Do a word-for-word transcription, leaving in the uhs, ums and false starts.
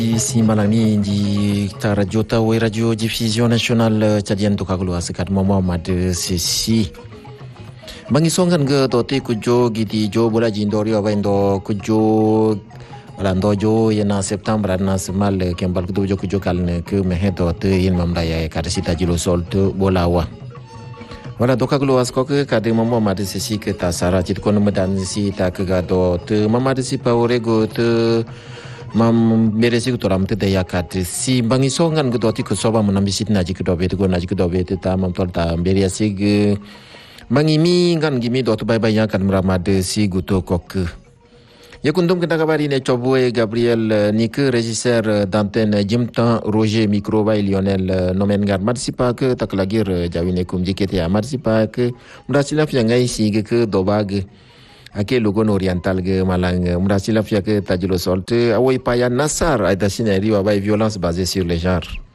Si malani di radio tahu radio diffusion nasional cadian tu kaglu asekat Muhammad Sisi. Bangisongan ke toti kujo giti jo bola jindori awaindo kujo alando jo yana September na semal kembal kujo jo kujo kalne ke meheto te yin mamdaya kadasita jilo sol te bola wa. Wala doka glo asko ke kade Muhammad Sisi ke tasara cit kono medan si ta ke gado te Muhammad Sisi paurego te mam beresi ku toram te daya kat si bangisongan ke toti ku soba menambisit naji ke dobe te go naji ke dobe te ta mam tol ta beresi ke mangimi kan gimi dot bay bay kan meramad si guto kok ya kundum kita kabari ne Choboe Gabriel Nike regisseur d'antenne Jimtan Roger Micro bay Lionel Nomen gar marsipa ke tak lagir jawine kum jikete ya marsipa ke murasila fya ngai si ke dobag ake logon oriental ge malang murasila fya ke tajilo solte awai paya nasar ada sinari wa bay violence basée sur le genre.